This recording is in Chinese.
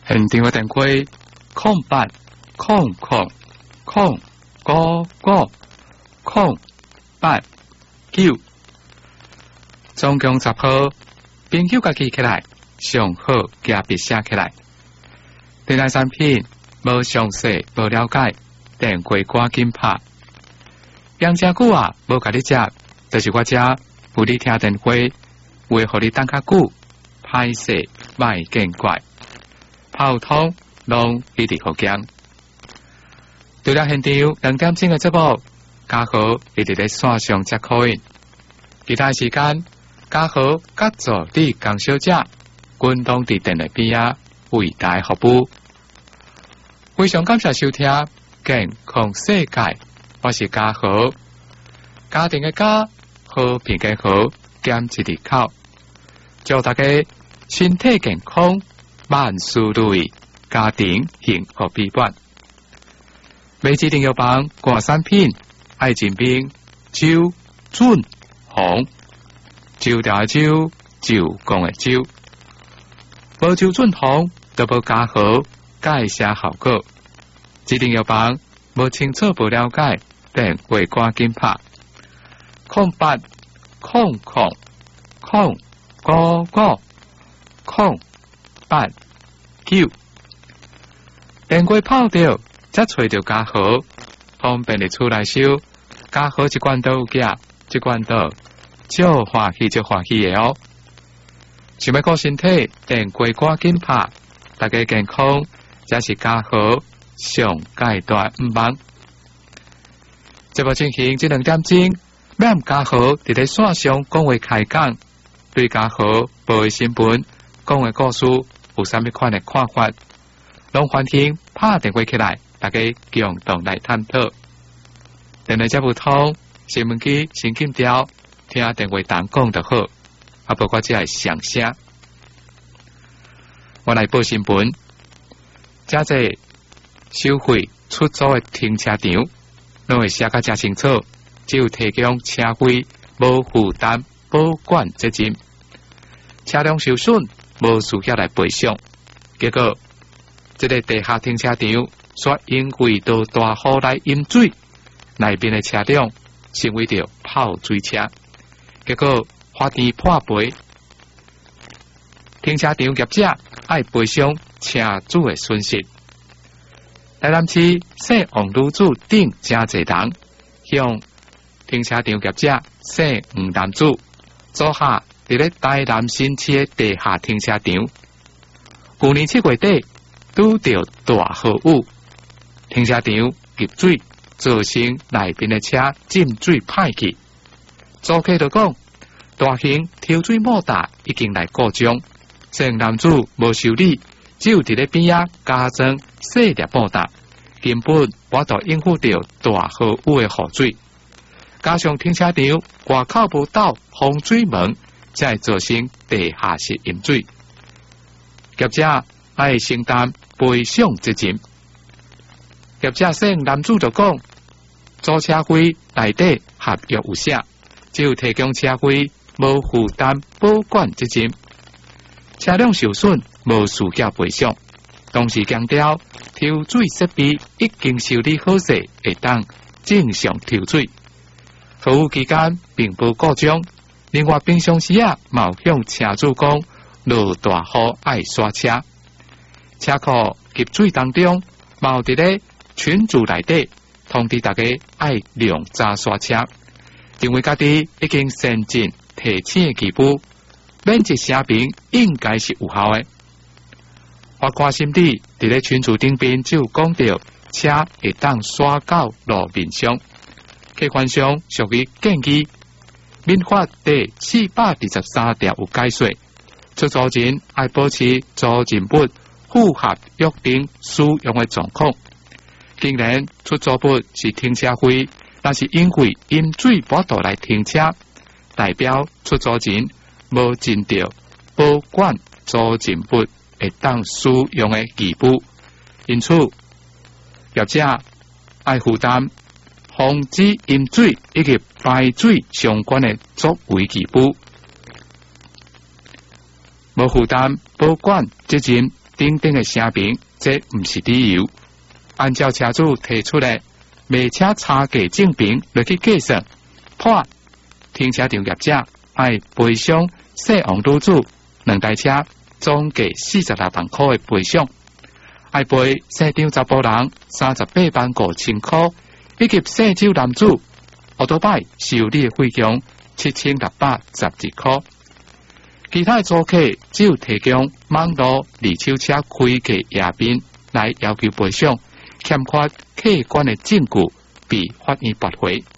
现场嘅电话08009998，总共10号，朋友家己起来，上好加笔写起来。电台产品无详细无了解，电话赶紧拍。养真久啊，无甲你接，就是我遮有你听电话，为互你等较久，歹势歹见怪。泡汤拢一直好惊。除了现场2点钟嘅节目，嘉豪一直在线上接口音。其他时间，嘉豪甲助理江小姐滚动伫电台边啊，为大家服务。非常感谢收听健康世界，我是嘉豪。家庭嘅家，和平嘅和，兼一字口。祝大家身体健康，万事如意，家庭幸福美满。美指定药房挂产品，爱情冰、酒、准、红、酒调的酒，酒讲的酒。无酒准红，都无加好，介绍效果。指定药房无清楚不了解，电话赶紧拍。0800999908电话泡掉，则找到嘉豪，方便你出来收。嘉豪一罐都有价，一罐都就欢喜就欢喜的哦。想要顾身体，电话赶紧拍。大家健康，这是嘉豪上阶段唔忙。节目进行这2点钟。免嘉豪伫咧线上讲话开讲，对嘉豪报的新闻、讲的故事有啥物款的看法，拢欢迎拍电话起来，大家共同来探讨。电台接不通，新闻机先紧调，听电话筒讲就好，啊，不过只系上声。我来报新闻，这个收费出租的停车场，拢会写甲真清楚。只有提供车费无负担保管责任，车辆受损无需要来赔偿。结果，这个地下停车场却因为到大雨来淹水，内边的车辆成为着泡水车。结果发电破赔，停车场业者要赔偿车主的损失。台南市姓王女子等真侪人向停车场业者姓吴男子租下伫咧台南新市的地下停车场。去年7月底拄着大雨雨，停车场积水，造成内边的车浸水歹去。租客就讲，大型抽水摩打已经来故障，姓男子无修理，只有伫咧边仔加装细粒摩打，根本无法应付着大雨雨的雨水。加上停车场外口无倒防水门，才会造成地下室淹水。业者要承担赔偿责任。业者姓男子就讲，租车费内底合约有写，只有提供车费，无负担保管责任。车辆受损无需要赔偿。同时强调，抽水设备已经修理好势，会当正常抽水。服务期间并无故障，另外平常时啊，冒向车主讲，落大雨爱刷车，车库积水当中，冒伫咧群组内底通知大家爱量早刷车，认为家己已经先进提醒的技步，免责声明应该是有效的。我关心伫咧群组顶边就讲到，车会当刷到路面上。客观上属于建议，民法第423条有解说，出租人要保持租赁物符合约定使用的状况。既然出租物是停车费，但是因为淹水无法来停车，代表出租人无尽到保管租赁物会当使用的义务，因此业者要负担防止淹水以及排水相关的作为义务，无负担保管责任等等的声明，这唔是理由。按照车主提出的卖车差价证明来去计算，判停车场业者爱赔偿涉案女子2台车总计46万块的赔偿，爱赔涉场查甫人38万5千块，以及涉酒男子奥多拜修理的费用7612块。其他的租客只有提供网络二手车开价页面来要求赔偿，欠缺客观的证据被法院驳回。